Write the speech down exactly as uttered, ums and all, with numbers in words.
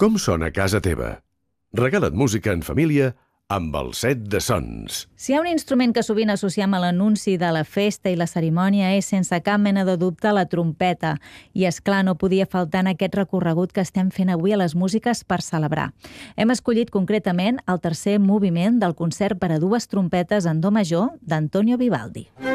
Com sona a casa teva? Regala't música en família amb el set de Sons. Si hi ha un instrument que sovint associem a l'anunci de la festa i la cerimònia és, sense cap mena de dubte, la trompeta. I, és clar, no podia faltar en aquest recorregut que estem fent avui a les músiques per celebrar. Hem escollit concretament el tercer moviment del concert per a dues trompetes en do major d'Antonio Vivaldi.